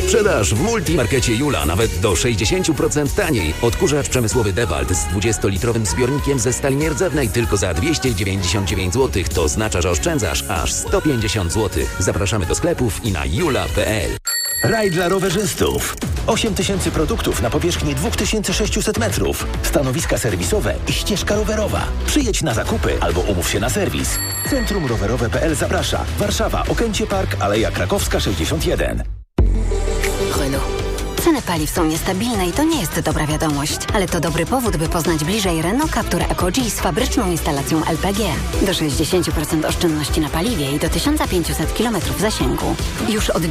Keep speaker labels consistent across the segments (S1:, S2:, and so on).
S1: Wyprzedaż w Multimarkecie Jula nawet do 60% taniej. Odkurzacz przemysłowy DeWalt z 20-litrowym zbiornikiem ze stali nierdzewnej tylko za 299 zł. To oznacza, że oszczędzasz aż 150 zł. Zapraszamy do sklepów i na jula.pl.
S2: Raj dla rowerzystów. 8000 produktów na powierzchni 2600 metrów. Stanowiska serwisowe i ścieżka rowerowa. Przyjedź na zakupy albo umów się na serwis. Centrum Rowerowe.pl zaprasza. Warszawa, Okęcie Park, Aleja Krakowska 61.
S3: Renault. Ceny paliw są niestabilne i to nie jest dobra wiadomość, ale to dobry powód, by poznać bliżej Renault Captur Eco-G z fabryczną instalacją LPG. Do 60% oszczędności na paliwie i do 1500 km zasięgu. Już od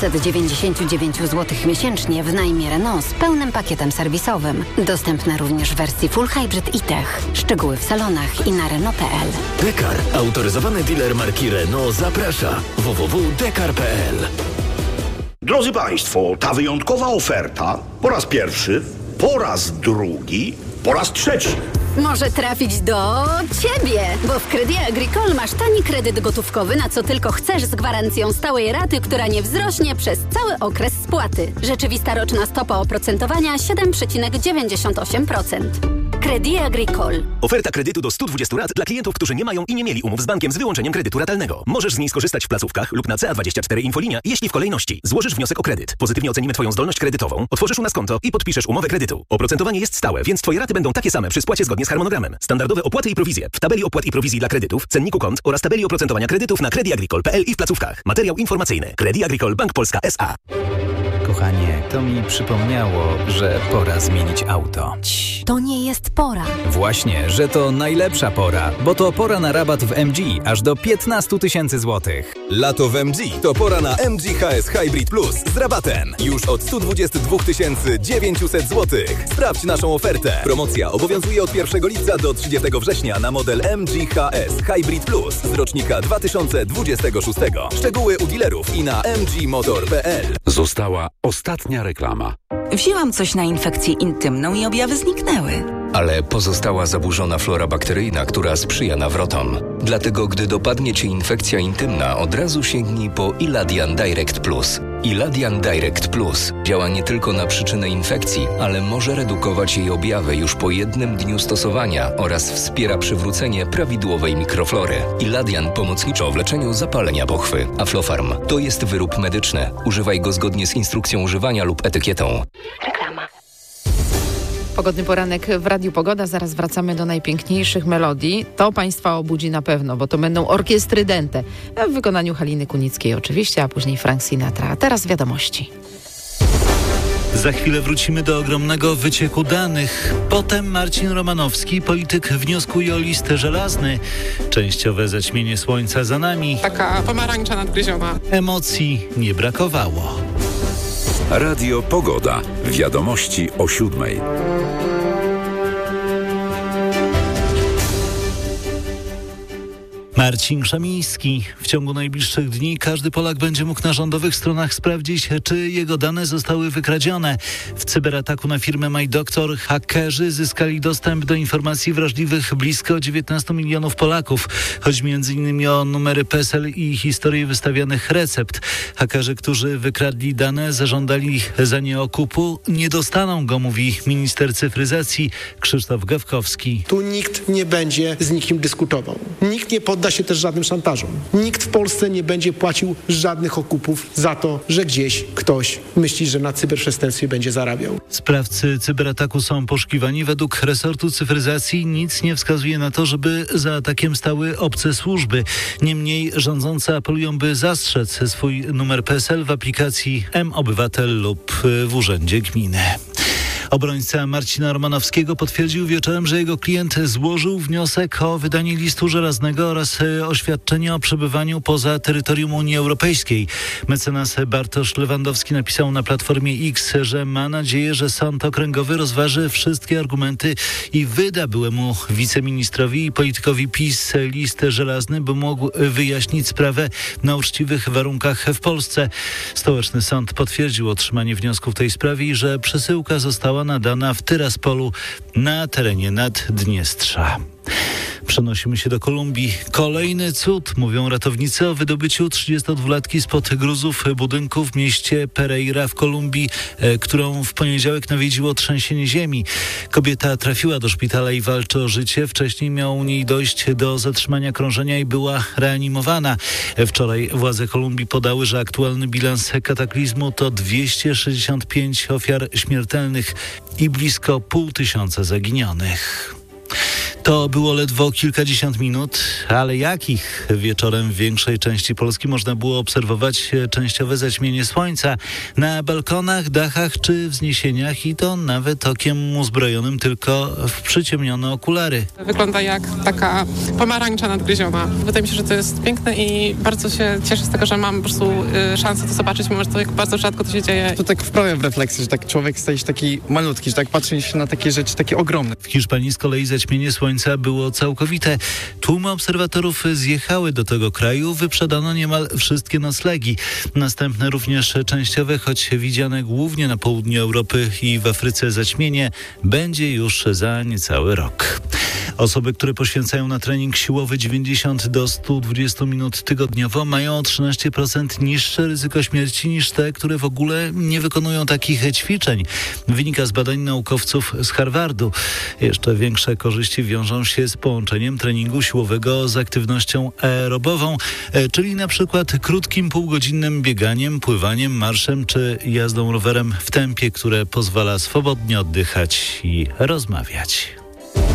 S3: 999 zł miesięcznie w najmie Renault z pełnym pakietem serwisowym. Dostępne również w wersji Full Hybrid i Tech. Szczegóły w salonach i na Renault.pl.
S2: Dekar, autoryzowany dealer marki Renault zaprasza. www.dekar.pl.
S4: Drodzy Państwo, ta wyjątkowa oferta po raz pierwszy, po raz drugi, po raz trzeci.
S5: Może trafić do Ciebie, bo w Crédit Agricole masz tani kredyt gotówkowy, na co tylko chcesz, z gwarancją stałej raty, która nie wzrośnie przez cały okres spłaty. Rzeczywista roczna stopa oprocentowania 7,98%. Crédit Agricole.
S6: Oferta kredytu do 120 rat dla klientów, którzy nie mają i nie mieli umów z bankiem z wyłączeniem kredytu ratalnego. Możesz z niej skorzystać w placówkach lub na CA24 Infolinia, jeśli w kolejności złożysz wniosek o kredyt. Pozytywnie ocenimy Twoją zdolność kredytową, otworzysz u nas konto i podpiszesz umowę kredytu. Oprocentowanie jest stałe, więc Twoje raty będą takie same przy spłacie zgodnie z harmonogramem. Standardowe opłaty i prowizje w tabeli opłat i prowizji dla kredytów, cenniku kont oraz tabeli oprocentowania kredytów na crediagricole.pl i w placówkach. Materiał informacyjny. Crédit Agricole Bank Polska S.A.
S7: Kochanie, to mi przypomniało, że pora zmienić auto.
S3: To nie jest pora.
S7: Właśnie, że to najlepsza pora, bo to pora na rabat w MG aż do 15 000 złotych.
S8: Lato w MG to pora na MG HS Hybrid Plus z rabatem. Już od 122 900 zł. Sprawdź naszą ofertę. Promocja obowiązuje od 1 lipca do 30 września na model MG HS Hybrid Plus z rocznika 2026. Szczegóły u dealerów i na mgmotor.pl.
S9: Została ostatnia reklama.
S10: Wzięłam coś na infekcję intymną i objawy zniknęły.
S11: Ale pozostała zaburzona flora bakteryjna, która sprzyja nawrotom. Dlatego, gdy dopadnie Cię infekcja intymna, od razu sięgnij po Iladian Direct Plus. Iladian Direct Plus działa nie tylko na przyczynę infekcji, ale może redukować jej objawy już po 1 dniu stosowania oraz wspiera przywrócenie prawidłowej mikroflory. Iladian pomocniczo w leczeniu zapalenia pochwy. Aflofarm to jest wyrób medyczny. Używaj go zgodnie z instrukcją używania lub etykietą.
S3: Reklama.
S12: Pogodny poranek w Radiu Pogoda. Zaraz wracamy do najpiękniejszych melodii. To Państwa obudzi na pewno, bo to będą orkiestry Dente. W wykonaniu Haliny Kunickiej oczywiście, a później Frank Sinatra. A teraz wiadomości.
S13: Za chwilę wrócimy do ogromnego wycieku danych. Potem Marcin Romanowski, polityk, wnioskuje o list żelazny. Częściowe zaćmienie słońca za nami.
S14: Taka pomarańcza nadgryziona.
S13: Emocji nie brakowało.
S9: Radio Pogoda. Wiadomości o 7:00.
S13: Marcin Krzemiński. W ciągu najbliższych dni każdy Polak będzie mógł na rządowych stronach sprawdzić, czy jego dane zostały wykradzione. W cyberataku na firmę MyDoctor hakerzy zyskali dostęp do informacji wrażliwych blisko 19 milionów Polaków. Chodzi m.in. o numery PESEL i historię wystawianych recept. Hakerzy, którzy wykradli dane, zażądali za nie okupu. Nie dostaną go, mówi minister cyfryzacji Krzysztof Gawkowski.
S15: Tu nikt nie będzie z nikim dyskutował. Nikt nie podda się też żadnym szantażom. Nikt w Polsce nie będzie płacił żadnych okupów za to, że gdzieś ktoś myśli, że na cyberprzestępstwie będzie zarabiał.
S13: Sprawcy cyberataku są poszukiwani. Według resortu cyfryzacji nic nie wskazuje na to, żeby za atakiem stały obce służby. Niemniej rządzący apelują, by zastrzec swój numer PESEL w aplikacji mObywatel lub w urzędzie gminy. Obrońca Marcina Romanowskiego potwierdził wieczorem, że jego klient złożył wniosek o wydanie listu żelaznego oraz oświadczenie o przebywaniu poza terytorium Unii Europejskiej. Mecenas Bartosz Lewandowski napisał na Platformie X, że ma nadzieję, że Sąd Okręgowy rozważy wszystkie argumenty i wyda byłemu wiceministrowi i politykowi PiS list żelazny, by mógł wyjaśnić sprawę na uczciwych warunkach w Polsce. Stołeczny Sąd potwierdził otrzymanie wniosku w tej sprawie i że przesyłka została nadana w Tyraspolu na terenie Naddniestrza. Przenosimy się do Kolumbii. Kolejny cud, mówią ratownicy o wydobyciu 32-latki spod gruzów budynku w mieście Pereira w Kolumbii, którą w poniedziałek nawiedziło trzęsienie ziemi. Kobieta trafiła do szpitala i walczy o życie. Wcześniej miało u niej dojść do zatrzymania krążenia i była reanimowana. Wczoraj władze Kolumbii podały, że aktualny bilans kataklizmu to 265 ofiar śmiertelnych i blisko 500 zaginionych. To było ledwo kilkadziesiąt minut, ale jakich? Wieczorem w większej części Polski można było obserwować częściowe zaćmienie słońca na balkonach, dachach czy wzniesieniach i to nawet okiem uzbrojonym tylko w przyciemnione okulary.
S14: Wygląda jak taka pomarańcza nadgryziona. Wydaje mi się, że to jest piękne i bardzo się cieszę z tego, że mam po prostu szansę to zobaczyć, mimo że to bardzo rzadko to się dzieje.
S16: To tak wprawia w refleksję, że tak człowiek staje się taki malutki, że tak patrzy się na takie rzeczy, takie ogromne.
S13: W Hiszpanii z kolei zaćmienie słońca było całkowite. Tłumy obserwatorów zjechały do tego kraju, wyprzedano niemal wszystkie noclegi. Następne również częściowe, choć widziane głównie na południu Europy i w Afryce zaćmienie będzie już za niecały rok. Osoby, które poświęcają na trening siłowy 90 do 120 minut tygodniowo, mają o 13% niższe ryzyko śmierci niż te, które w ogóle nie wykonują takich ćwiczeń. Wynika z badań naukowców z Harvardu. Jeszcze większe korzyści wiążą się z połączeniem treningu siłowego z aktywnością aerobową, czyli na przykład krótkim półgodzinnym bieganiem, pływaniem, marszem czy jazdą rowerem w tempie, które pozwala swobodnie oddychać i rozmawiać.